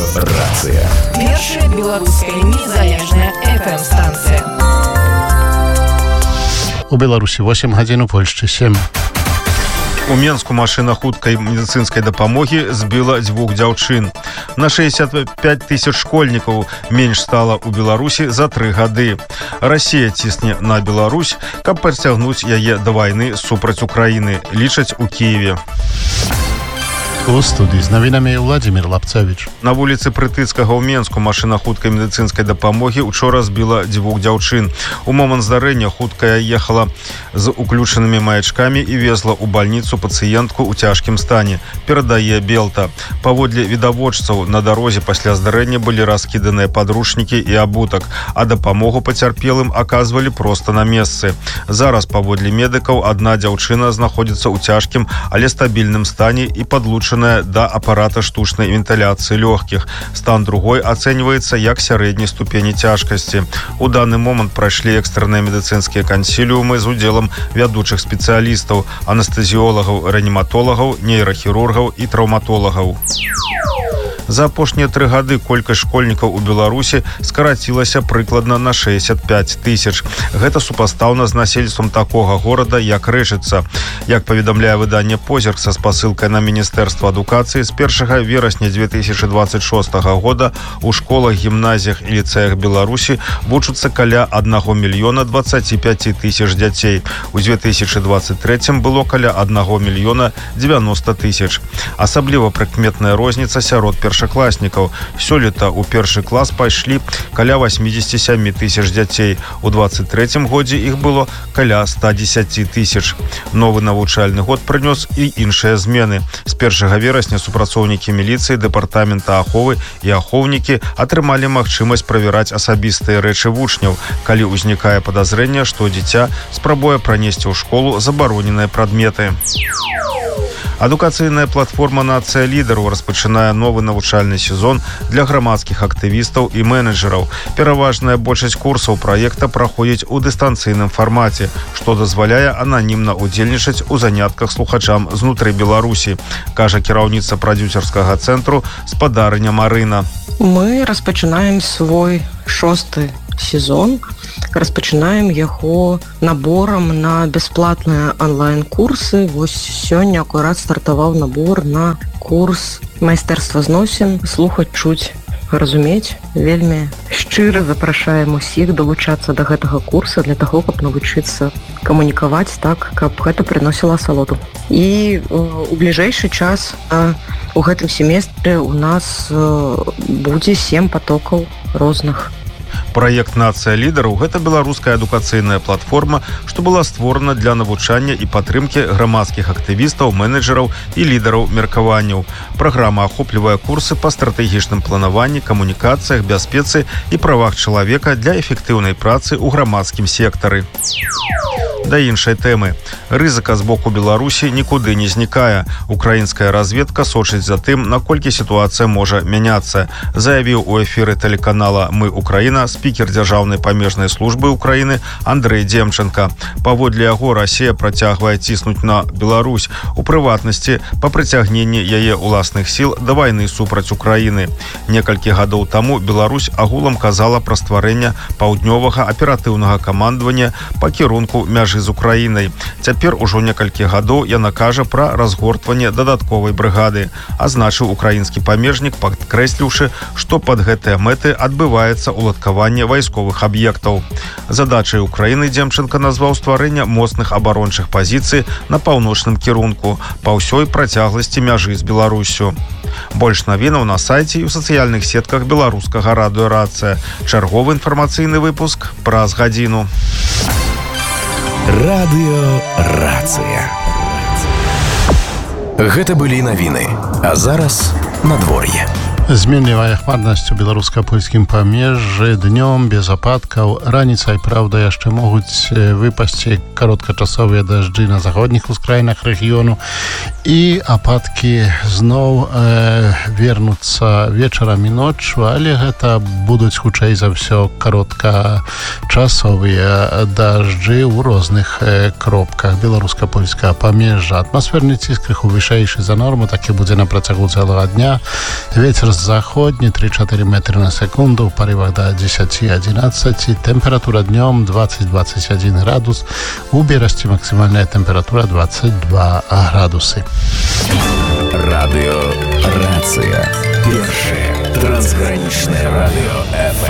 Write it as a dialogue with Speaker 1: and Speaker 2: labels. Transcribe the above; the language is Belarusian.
Speaker 1: Рацыя.
Speaker 2: Першая беларуская незалежная FM-станцыя.
Speaker 3: У Беларусі 8 гадзін, у Польшчы 7.
Speaker 4: У Менску машина хуткай медыцынскай дапамогі збіла 2 дзяўчын. На 65 тысяч школьнікаў менш стала ў Беларусі за 3 гады. Расія цісне на Беларусь, каб працягнуць яе да вайны супраць Украіны, лічаць у Кіеве.
Speaker 3: У студии з навінамі Владимир Лапцевич.
Speaker 4: На вуліцы Прытыцкага ў Менску машина хуткай медыцынскай дапамогі учора збіла 2 дзяўчын. У момант здарэння хуткая ехала з уключанымі маячкамі і везла ў бальніцу пацыентку ў цяжкім стане, перадае Белта. Паводле відавочцаў, на дарозе пасля здарэння былі раскіданыя падручнікі і абутак, а дапамогу пацярпелым аказвалі проста на месцы. Зараз, паводле медыкаў, адна дзяўчына знаходзіцца ў цяжкім, але стабільным стане і падлучана да апарата штучнай вентыляцыі лёгкіх. Стан другой ацэньваецца як сярэдняй ступені цяжкасці. У даны момант прайшлі экстранныя медыцынскія кансіліумы з удзелам вядучых спецыялістаў, анестэзіолагаў, рэаніматолагаў, нейрахірургаў і траўматолагаў. За апошнія 3 гады колькасць школьнікаў у Беларусі скарацілася прыкладна на 65 тысяч. Гэта супастаўна з насельніцтвам такога горада, як Рэчыца. Як паведамляе выданне «Позірк» са спасылкай на Міністэрства адукацыі, з 1 верасня 2026 года у школах, гімназіях і ліцэях Беларусі вучацца каля 1 мільёна 25 тысяч дзяцей. У 2023 было каля 1 мільёна 90 тысяч. Асабліва прыкметная розніца сярод першакласнікаў. Сёлета ў першы клас пайшлі каля 87 тысяч дзяцей. У 23 годзе іх было каля 110 тысяч. Новы навучальны год прынёс і іншыя змены. З 1 верасня супрацоўнікі міліцыі, дэпартамента аховы і ахоўнікі атрымалі магчымасць правяраць асабістыя рэчы вучняў, калі ўзнікае падазрэнне, што дзіця спрабуе пранесці ў школу забароненыя прадметы. Адукацыйная платформа «Нацыя лідараў» распачынае новы навучальны сезон для грамадскіх актывістаў і менеджераў. Пераважная большасць курсаў праекта праходзіць у дыстанцыйным фармаце, што дазваляе ананімна ўдзельнічаць у занятках слухачам знутры Беларусі, кажа кіраўніца прадзюсерскага цэнтру спадарыня Марына.
Speaker 5: Мы распачынаем свой 6-й сезон. Распачынаем яго наборам на бясплатныя онлайн-курсы. Вось сёння акурат стартаваў набор на курс майстэрства зносін «Слухаць, чуць, разумець». Вельмі шчыра запрашаем усіх далучацца да гэтага курса для таго, каб навучыцца камунікаваць так, каб гэта прыносіла асалоду. І у бліжэйшы час у гэтым семестры у нас будзе 7 потокаў розных.
Speaker 4: Праект «Нацыя лідараў» – гэта беларуская адукацыйная платформа, што была створана для навучання і падтрымкі грамадскіх актывістаў, менеджераў і лідараў меркаванняў. Праграма ахоплівае курсы па стратэгічным планаванні, камунікацыях, бяспецы і правах чалавека для эфектыўнай працы ў грамадскім сектары. Да іншай тэмы. Рызыка з боку Беларусі нікуды не знікае. Украінская разведка сочыць за тым, наколькі сітуацыя можа мяняцца, заявіў у эфіры тэлеканала «Мы Украіна» спікер Дзяржаўнай памежнай службы Украіны Андрэй Демченко. Паводле яго, Расія працягвае ціснуць на Беларусь, у прыватнасці па прыцягненні яе ўласных сіл да вайны супраць Украіны. Некалькі гадоў таму Беларусь агулам казала пра стварэнне паўднёвага аператыўнага камандавання па кірунку мяжы з Украінай. Цяпер ужо некалькі гадоў яна кажа пра разгортванне дадатковай брыгады, азначыў украінскі памежнік, падкрэсліўшы, што пад гэтыя мэты адбываецца уладкаванне вайсковых аб'ектаў. Задачай Украіны Демченко назваў стварэнне моцных абарончых пазіцый на паўночным кірунку па ўсёй працягласці мяжы з Беларуссю. Больш навінаў на сайце і ў сацыяльных сетках беларускага радыё «Рацыя». Чарговы інфармацыйны выпуск праз гадзіну.
Speaker 1: Радыё «Рацыя». Гэта былі навіны, а зараз надвор'е.
Speaker 3: Зменлівая хмарнасць у беларуска-польскім памежжы, днём без ападкаў, раніцай, праўда, яшчэ могуць выпасці кароткачасовыя дажджы на заходніх ускраінах рэгіёну і ападкі зноў вернуцца вечарам і ноччу, але гэта будуць хутчэй за ўсё кароткачасовыя дажджы ў розных кропках беларуска-польскага памежжа. Атмасферны ціск крыху вышэйшы за норму, такі будзе на працягу цэлага дня. Вецер zachodni 3-4 metry na sekundę, w porywach do 10-11. Temperatura dniom 20-21 gradus. U Biereżcie maksymalna temperatura 22 gradusy.
Speaker 1: Radio Racja. Pierwsze transgraniczne radio FM.